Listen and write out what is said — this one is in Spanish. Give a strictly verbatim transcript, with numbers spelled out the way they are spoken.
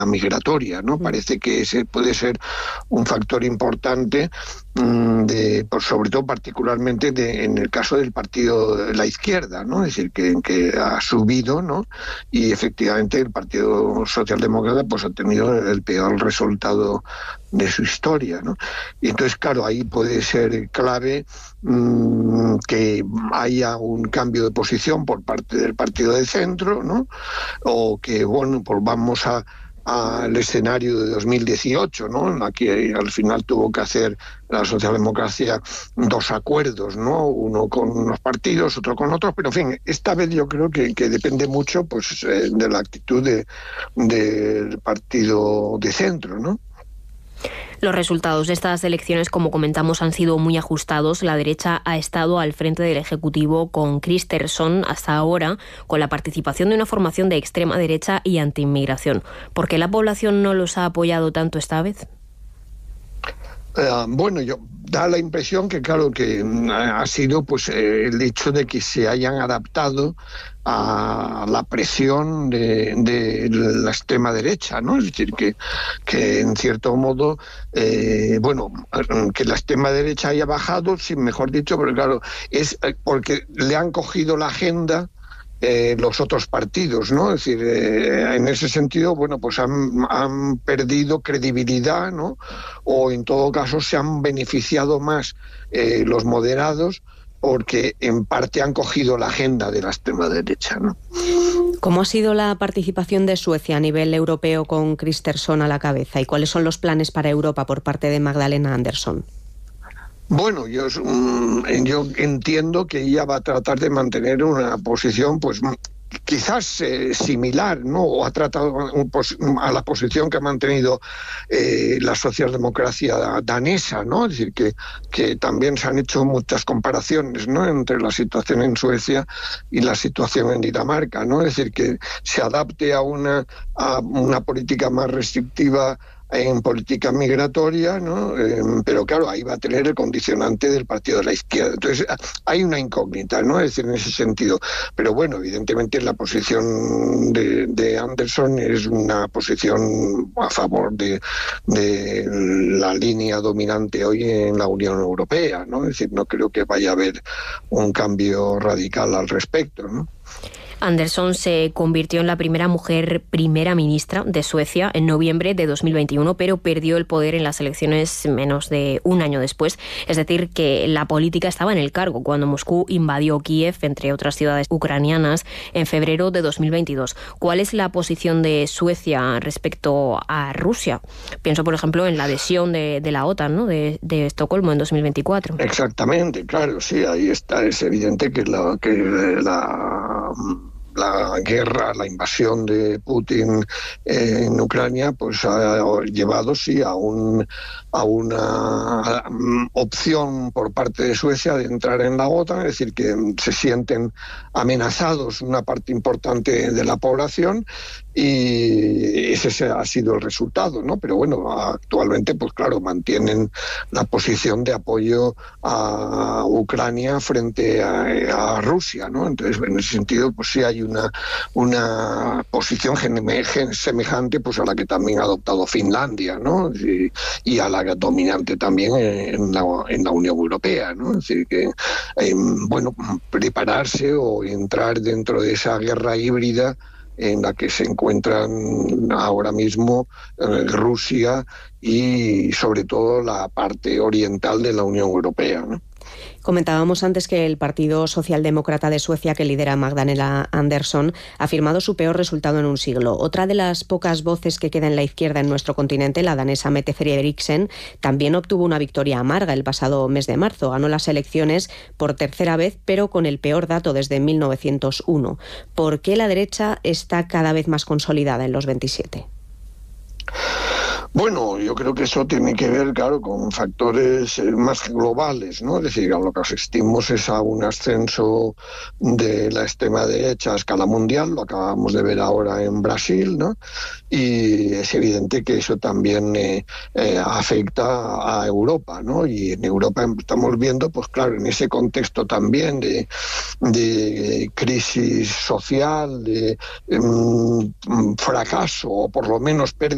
migratoria, ¿no? Parece que ese puede ser un factor importante, de, pues sobre todo particularmente de, en el caso del partido de la izquierda, ¿no? Es decir, que, que ha subido, ¿no? Y efectivamente el Partido Socialdemócrata pues ha tenido el peor resultado de su historia, ¿no? Y entonces, claro, ahí puede ser clave mmm, que haya un cambio de posición por parte del partido de centro, ¿no? O que, bueno, pues vamos a al escenario de dos mil dieciocho, ¿no? En la que al final tuvo que hacer la socialdemocracia dos acuerdos, ¿no? Uno con unos partidos, otro con otros, pero en fin, esta vez yo creo que, que depende mucho pues eh, de la actitud de, del partido de centro, ¿no? Los resultados de estas elecciones, como comentamos, han sido muy ajustados. La derecha ha estado al frente del Ejecutivo con Kristersson hasta ahora, con la participación de una formación de extrema derecha y antiinmigración. ¿Por qué la población no los ha apoyado tanto esta vez? Uh, bueno, yo da la impresión que claro que ha sido pues eh, el hecho de que se hayan adaptado a la presión de, de la extrema derecha, ¿no? Es decir, que, que en cierto modo, eh, bueno, que la extrema derecha haya bajado, sí, mejor dicho, pero claro, es porque le han cogido la agenda Eh, los otros partidos, ¿no? Es decir, eh, en ese sentido, bueno, pues han, han perdido credibilidad, ¿no? O en todo caso se han beneficiado más eh, los moderados porque en parte han cogido la agenda de la extrema derecha, ¿no? ¿Cómo ha sido la participación de Suecia a nivel europeo con Kristersson a la cabeza y cuáles son los planes para Europa por parte de Magdalena Andersson? Bueno, yo, yo entiendo que ella va a tratar de mantener una posición, pues quizás eh, similar, ¿no? O ha tratado pues, a la posición que ha mantenido eh, la socialdemocracia danesa, ¿no? Es decir, que, que también se han hecho muchas comparaciones, ¿no? Entre la situación en Suecia y la situación en Dinamarca, ¿no? Es decir, que se adapte a una, a una política más restrictiva en política migratoria, ¿no? Eh, pero claro, ahí va a tener el condicionante del partido de la izquierda. Entonces, hay una incógnita, ¿no? Es decir, en ese sentido. Pero bueno, evidentemente la posición de, de Andersson es una posición a favor de, de la línea dominante hoy en la Unión Europea, ¿no? Es decir, no creo que vaya a haber un cambio radical al respecto, ¿no? Andersson se convirtió en la primera mujer primera ministra de Suecia en noviembre de dos mil veintiuno, pero perdió el poder en las elecciones menos de un año después. Es decir, que la política estaba en el cargo cuando Moscú invadió Kiev, entre otras ciudades ucranianas, en febrero de dos mil veintidós. ¿Cuál es la posición de Suecia respecto a Rusia? Pienso, por ejemplo, en la adhesión de, de la OTAN, ¿no? de, de Estocolmo en dos mil veinticuatro. Exactamente, claro, sí, ahí está. Es evidente que la... Que la... la guerra, la invasión de Putin en Ucrania, pues ha llevado sí a un a una opción por parte de Suecia de entrar en la OTAN, es decir, que se sienten amenazados una parte importante de la población y ese ha sido el resultado, ¿no? Pero bueno, actualmente, pues claro, mantienen la posición de apoyo a Ucrania frente a, a Rusia, ¿no? Entonces, en ese sentido, pues sí hay una, una posición semejante pues a la que también ha adoptado Finlandia, ¿no? Y, y a la dominante también en la, en la Unión Europea, ¿no? Es decir, que, eh, bueno, prepararse o entrar dentro de esa guerra híbrida en la que se encuentran ahora mismo eh, Rusia y sobre todo la parte oriental de la Unión Europea, ¿no? Comentábamos antes que el Partido Socialdemócrata de Suecia, que lidera Magdalena Andersson, ha firmado su peor resultado en un siglo. Otra de las pocas voces que queda en la izquierda en nuestro continente, la danesa Mette Frederiksen, también obtuvo una victoria amarga el pasado mes de marzo. Ganó las elecciones por tercera vez, pero con el peor dato desde mil novecientos uno. ¿Por qué la derecha está cada vez más consolidada en los veintisiete? Bueno, yo creo que eso tiene que ver, claro, con factores más globales, ¿no? Es decir, a lo que asistimos es a un ascenso de la extrema derecha a escala mundial, lo acabamos de ver ahora en Brasil, ¿no? Y es evidente que eso también eh, eh, afecta a Europa, ¿no? Y en Europa estamos viendo, pues claro, en ese contexto también de, de crisis social, de um, fracaso o por lo menos pérdida